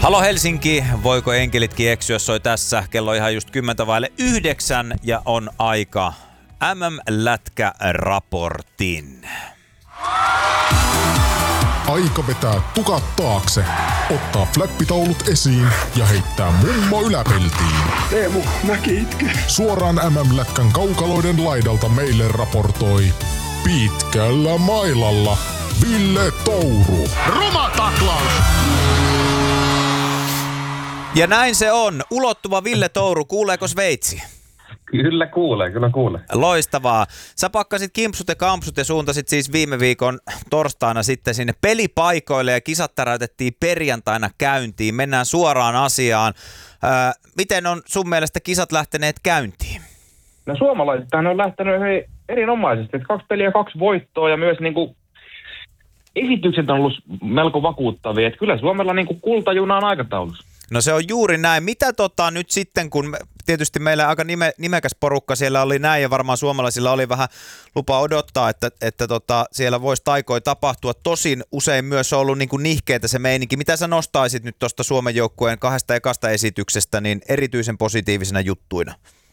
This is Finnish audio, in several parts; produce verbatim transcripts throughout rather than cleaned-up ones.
Halo Helsinki, voiko enkelitkin eksyä, soi tässä. Kello on ihan just kymmentä vaille yhdeksän ja on aika M M-lätkäraportin. Aika vetää tukat taakse, ottaa fläppitaulut esiin ja heittää mummo yläpeltiin. Teemu, mäkin itken. Suoraan M M-lätkän kaukaloiden laidalta meille raportoi pitkällä mailalla Ville Touru. Ruma taklaus! Ja näin se on. Ulottuva Ville Touru, kuuleeko Sveitsi? Kyllä kuulee, kyllä kuulee. Loistavaa. Sä pakkasit kimpsut ja kampsut ja suuntasit siis viime viikon torstaina sitten sinne pelipaikoille ja kisat täräytettiin perjantaina käyntiin. Mennään suoraan asiaan. Ää, miten on sun mielestä kisat lähteneet käyntiin? No suomalaisethan on lähtenyt hei, erinomaisesti. Että kaksi peliä, kaksi voittoa ja myös niinku esitykset on ollut melko vakuuttavia. Että kyllä Suomella niinku kultajuna on aikataulussa. No se on juuri näin. Mitä tota nyt sitten, kun me, tietysti meillä aika nime, nimekäs porukka siellä oli näin ja varmaan suomalaisilla oli vähän lupa odottaa, että, että tota, siellä voisi taikoja tapahtua. Tosin usein myös on ollut niin kuin nihkeetä se meininki. Mitä sä nostaisit nyt tuosta Suomen joukkueen kahdesta ekasta esityksestä niin erityisen positiivisina juttuina?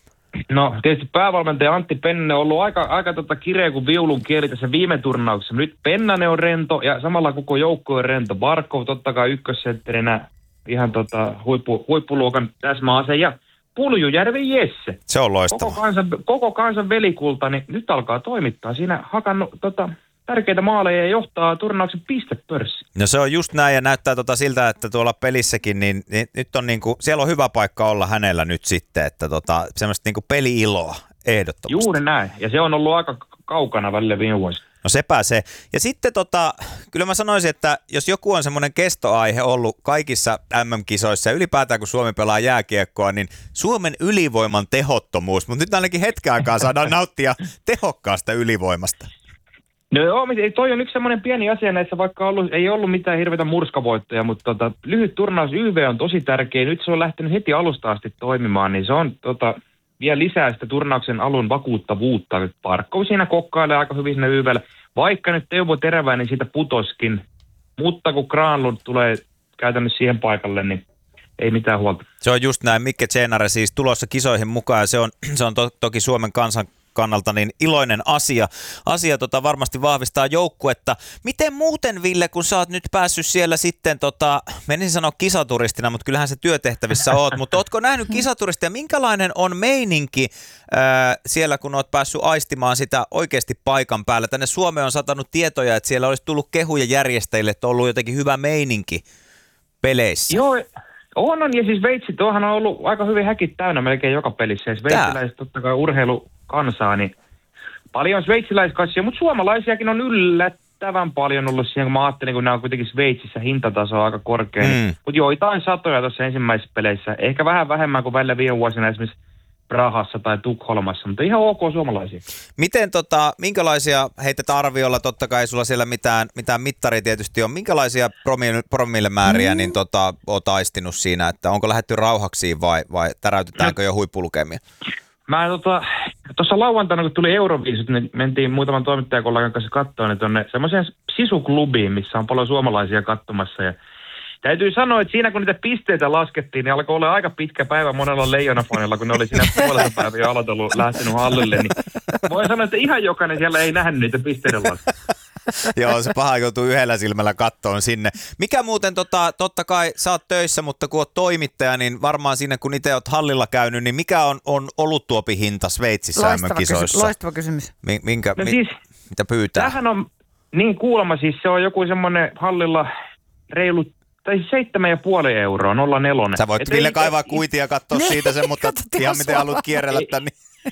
No tietysti päävalmentaja Antti Pennanen on ollut aika, aika tota kireä kuin viulun kieli tässä viime turnauksessa. Nyt Pennanen on rento ja samalla koko joukkue on rento. Barkov totta kai ykkössentterinä. Ihan tota huippu, huippuluokan täsmäase ja Puljujärvi Jesse. Se on loistava. Koko kansan, koko kansan velikulta, niin nyt alkaa toimittaa. Siinä hakannut tota, tärkeitä maaleja ja johtaa turnauksen pistepörssi. No se on just näin ja näyttää tota siltä, että tuolla pelissäkin, niin, niin nyt on niinku, siellä on hyvä paikka olla hänellä nyt sitten, että tota, semmoista niinku peli-iloa ehdottomasti. Juuri näin ja se on ollut aika kaukana välillä viime vuosina. No sepä se. Ja sitten tota, kyllä mä sanoisin, että jos joku on semmoinen kestoaihe ollut kaikissa M M-kisoissa ja ylipäätään kun Suomi pelaa jääkiekkoa, niin Suomen ylivoiman tehottomuus. Mutta nyt ainakin hetken aikaa saadaan nauttia tehokkaasta ylivoimasta. No joo, toi on yksi semmoinen pieni asia näissä, vaikka ollut, ei ollut mitään hirveitä murskavoittoja, mutta tota, lyhyt turnaus Y V on tosi tärkeä. Nyt se on lähtenyt heti alusta asti toimimaan, niin se on tota, vielä lisää sitä turnauksen alun vakuuttavuutta. Parkko siinä kokkailee aika hyvin sinne Y V:lle. Vaikka nyt Teuvo Teräväinen siitä putoskin, mutta kun Granlund tulee käytännössä siihen paikalle, niin ei mitään huolta. Se on just näin. Mikke Tsenare siis tulossa kisoihin mukaan ja se on, se on to, toki Suomen kansan kannalta niin iloinen asia. Asia tota, varmasti vahvistaa joukkuetta. Miten muuten, Ville, kun sä oot nyt päässyt siellä sitten, tota, menisin sanoa kisaturistina, mutta kyllähän se työtehtävissä oot, mutta ootko nähnyt kisaturistia? Minkälainen on meininki ää, siellä, kun oot päässyt aistimaan sitä oikeasti paikan päällä? Tänne Suomeen on satanut tietoja, että siellä olisi tullut kehuja järjestäjille, että on ollut jotenkin hyvä meininki peleissä. Joo, on, on. Ja siis Sveitsi, tuohan on ollut aika hyvin häkit täynnä melkein joka pelissä. Ja sveitsiläiset totta kai urheilukansaa, niin paljon sveitsiläiskassia, mutta suomalaisiakin on yllättävän paljon ollut siihen, kun mä ajattelin, kun nämä on kuitenkin Sveitsissä hintataso aika korkea. Mm. Niin, mutta joitain satoja tuossa ensimmäisissä peleissä. Ehkä vähän vähemmän kuin välillä viime vuosina esimerkiksi Prahassa tai Tukholmassa, mutta ihan ok suomalaisia. Miten tota, minkälaisia heität arviolla, totta kai sulla siellä mitään, mitään mittaria tietysti on, minkälaisia promille, promillemääriä mm. niin tota, oot aistinut siinä, että onko lähdetty rauhaksiin vai, vai täräytetäänkö jo huippulukemia? Mä tuossa tota, lauantaina, kun tuli Euroviisut, niin mentiin muutaman toimittajakollegan kanssa katsoa niin tuonne semmoiseen sisuklubiin, missä on paljon suomalaisia katsomassa ja täytyy sanoa, että siinä kun niitä pisteitä laskettiin, niin alkoi olla aika pitkä päivä monella Leijonafanilla, kun ne oli siinä puolella päivä jo aloitellut lähtenyt hallille. Niin voi sanoa, että ihan jokainen siellä ei nähnyt niitä pisteiden laskua. Joo, se paha joutuu yhdellä silmällä kattoon sinne. Mikä muuten, tota, totta kai sä oot töissä, mutta kun oot toimittaja, niin varmaan siinä kun itse oot hallilla käynyt, niin mikä on, on oluttuopi hinta Sveitsissä M M-kisoissa? Kysy- loistava kysymys. Minkä, no mi, siis, mitä pyytää? Tämähän on niin kuulemma, siis se on joku semmoinen hallilla reilu tai seitsemän ja puoli euroa, nolla nelonen. Sä voit Et Ville kaivaa kuitia ja katsoa siitä sen, mutta ihan miten haluat kierrellä tänne.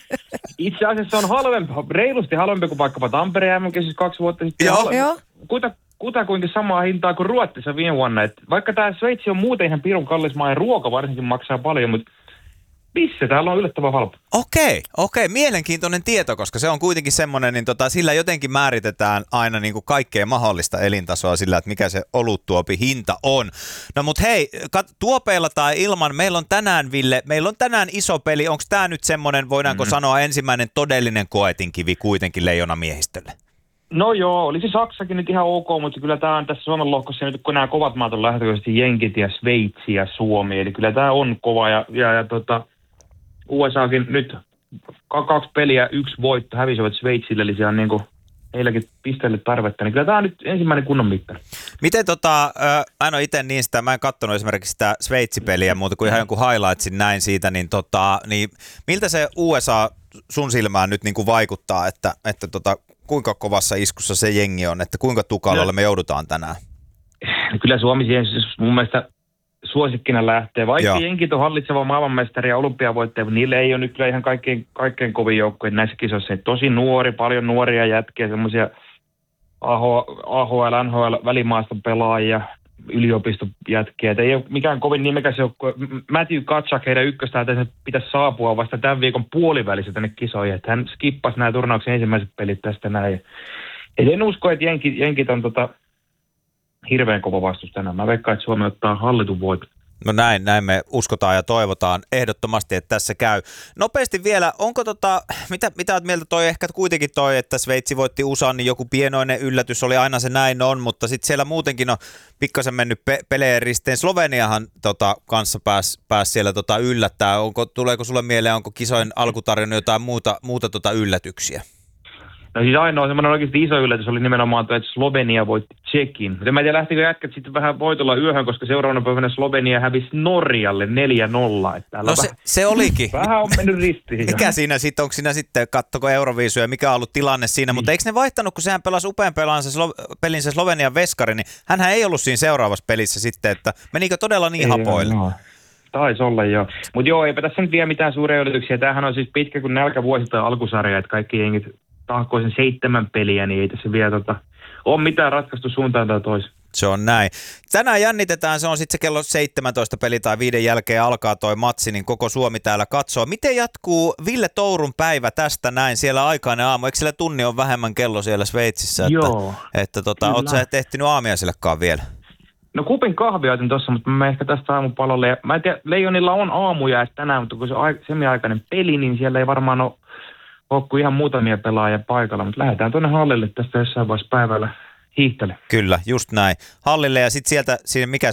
Itse asiassa on halvempi, reilusti halvempi kuin vaikkapa Tampereen M M siis kaksi vuotta sitten. Joo, joo. Kuta, kutakuinkin samaa hintaa kuin Ruotsissa viime vuonna. Et vaikka tämä Sveitsi on muuten ihan pirun kallis maa ja ruoka varsinkin maksaa paljon, mutta missä täällä on yllättävän halpa. Okei, okei. Mielenkiintoinen tieto, koska se on kuitenkin semmoinen, niin tota, sillä jotenkin määritetään aina niin kuin kaikkea mahdollista elintasoa sillä, että mikä se oluttuopi hinta on. No mut hei, kat- tuopeilla tai ilman, meillä on tänään, Ville, meillä on tänään iso peli. Onko tämä nyt semmoinen, voidaanko mm-hmm. sanoa, ensimmäinen todellinen koetinkivi kuitenkin Leijonamiehistölle? No joo, olisi Saksakin nyt ihan ok, mutta kyllä tämä on tässä Suomen lohkossa nyt, kun nämä kovat maat on lähtökohtaisesti Jenkit ja Sveitsi ja Suomi, eli kyllä tämä on kova ja, ja, ja tota, U S Akin nyt kaksi peliä, yksi voitto hävisivät Sveitsille, eli se on niin kuin heilläkin pisteelle tarvetta, niin kyllä tämä on nyt ensimmäinen kunnon mittari. Miten tota, äh, mä en ole itse niin sitä, mä en katsonut esimerkiksi sitä Sveitsi-peliä muuta kuin ihan jonkun highlightsin näin siitä, niin, tota, niin miltä se U S A sun silmään nyt niin kuin vaikuttaa, että, että tota, kuinka kovassa iskussa se jengi on, että kuinka tukalalle me joudutaan tänään? Kyllä Suomi siihen mun mielestä suosikkina lähtee. Vaikka Joo. jenkit on hallitseva maailmanmestari ja olympiavoittaja, mutta niille ei ole nyt kyllä ihan kaikkein, kaikkein kovin joukkoja näissä kisoissa. Tosi nuori, paljon nuoria jätkiä, semmoisia A H L, N H L, välimaaston pelaajia, yliopistojätkiä. Et ei ole mikään kovin nimekäs joukkue. Matthew Tkachuk, heidän ykköstä, että pitäisi saapua vasta tämän viikon puolivälissä tänne kisoihin. Että hän skippasi nämä turnauksen ensimmäiset pelit tästä näin. Et en usko, että jenkit, jenkit on tota hirveän kova vastus tänään. Mä veikkaan, että Suomi ottaa hallitun voiton. No näin, näin me uskotaan ja toivotaan ehdottomasti, että tässä käy. Nopeasti vielä, onko tota, mitä, mitä olet mieltä toi ehkä kuitenkin toi, että Sveitsi voitti U S A, niin joku pienoinen yllätys oli, aina se näin on, mutta sitten siellä muutenkin on pikkasen mennyt pe- peleen risteen. Sloveniahan tota, kanssa pääsi pääs siellä tota, yllättää. Onko, tuleeko sulle mieleen, onko kisojen alkutarjonnut jotain muuta, muuta tota, yllätyksiä? No siis ainoa semmoinen oikeasti iso yllätys oli nimenomaan tuo, että Slovenia voitti Tšekin. Mutta en mä tiedä, lähtikö jätkät sitten vähän voitolla yöhön, koska seuraavana päivänä Slovenia hävisi Norjalle neljä nolla. No se, se olikin. Vähän on mennyt ristiin. Mikä siinä sitten, onko siinä sitten, kattoko Euroviisuja, mikä on ollut tilanne siinä, niin. Mutta eikö ne vaihtanut, kun sehän pelasi upean pelansa, pelin se Slovenian veskari, niin hänhän ei ollut siinä seuraavassa pelissä sitten, että menikö todella niin ei, hapoille? No. Taisi olla joo. Mutta joo, eipä tässä nyt vielä mitään suuria yllätyksiä. Tämähän on siis pitkä kuin nälkävuosi tai alkusarja, että kaikki jengit tahkoisen seitsemän peliä, niin ei tässä vielä tota, ole mitään ratkaistu suuntaan tai toiseen. Se on näin. Tänään jännitetään, se on sitten se kello seitsemäntoista peli tai viiden jälkeen alkaa toi matsi, niin koko Suomi täällä katsoo. Miten jatkuu Ville Tourun päivä tästä näin siellä aikainen aamu? Eikö siellä tunni on vähemmän kello siellä Sveitsissä? Joo. Että, että tota, ootko sä ehtinyt aamiaisillekaan vielä? No kupin kahvia otin tuossa, mutta mä ehkä tästä aamupalolle. Ja mä en tiedä, Leijonilla on aamuja tänään, mutta kun se on semiaikainen peli, niin siellä ei varmaan ole Hokku ihan muutamia pelaajia paikalla, mutta lähdetään tuonne hallille tästä jossain vaiheessa päivällä hiihtele. Kyllä, just näin. Hallille ja sitten sieltä, mikä